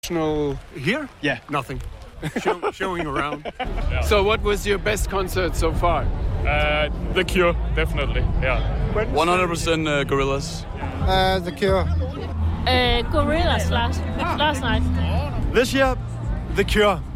international? Here? Yeah. Nothing. Showing around. Yeah. So what was your best concert so far? The Cure, definitely. Yeah. 100% Gorillaz. The Cure. Gorillaz last night. This year, The Cure.